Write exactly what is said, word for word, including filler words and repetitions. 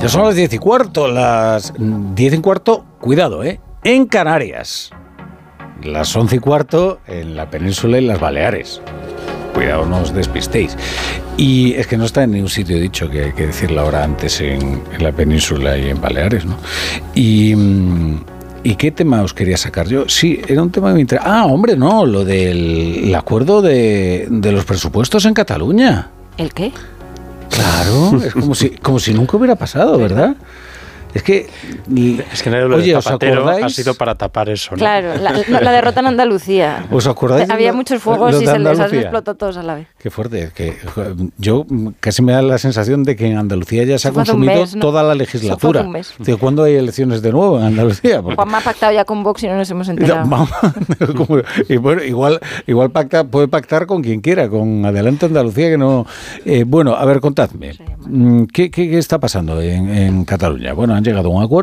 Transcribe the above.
Ya son las diez y cuarto, las diez y cuarto, cuidado, ¿eh? En Canarias. Las once y cuarto en la península y las Baleares. Cuidado, no os despistéis. Y es que no está en ningún sitio dicho que hay que decir la hora antes en, en la península y en Baleares, ¿no? Y... ¿Y qué tema os quería sacar yo? Sí, era un tema que me interesa. Ah, hombre, no, lo del el acuerdo de, de los presupuestos en Cataluña. ¿El qué? Claro, es como si, como si nunca hubiera pasado, ¿verdad? Es que... Es que lo oye, de ¿os Zapatero acordáis? ha sido para tapar eso, ¿no? Claro, la, la derrota en Andalucía. ¿Os acordáis? Había lo, muchos fuegos y se les explotó todos a la vez. Qué fuerte. Que yo casi me da la sensación de que en Andalucía ya se ha Eso fue hace un consumido mes, ¿no? toda la Eso legislatura. fue hace un mes. ¿De cuándo hay elecciones de nuevo en Andalucía? Porque... Juanma ha pactado ya con Vox y no nos hemos enterado. No, vamos, como, y bueno, igual, igual pacta, puede pactar con quien quiera, con Adelante Andalucía, que no... Eh, bueno, a ver, contadme. ¿Qué, qué, qué está pasando en, en Cataluña? Bueno, han llegado a un acuerdo.